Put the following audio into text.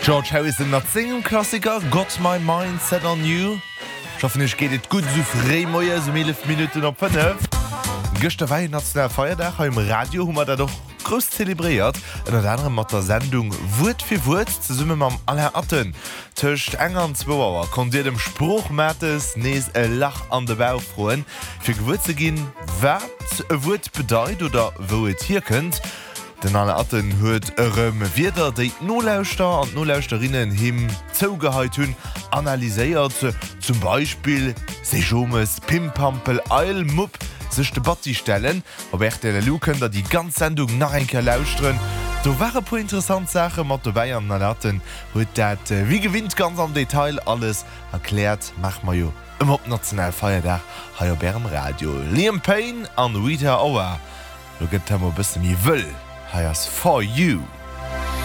George Harrison nach singem Klassiker Got My Mind Set on You. Schaffen ich geht et gut so frei moier so 11 Minuten op 5. Gëchte wei national Feierdach im Radio hummer da doch groß zelebriert en der andere mat der Sendung Wut für Wut ze summe mam aller Atten. Tcht enger an 2 Auer kon dir dem Spruch Mattes nees e Lach an de Bau froen fir Gewur ze ginn wat e Wut bedeit oder wo et hier könnt. Den alle Atten huet wieder déi Nolauster an Nolauterinnen him zouugehalt hunn analyséiert zum Beispiel Sejomes, Pimpampel, Eilmupp sech de Batti stellen, op echt der Luken, dat die ganz Sendung nach enke lausren. Do war po interessant Sache mat dabei an Atten huet dat wie gewinnt ganz am Detail alles erklärt mach ma jo im op national Feierdach ha Bärm Radio. Liam Payne an Rita Ora. Du gëtt mo bis mi wëll. Highs for you.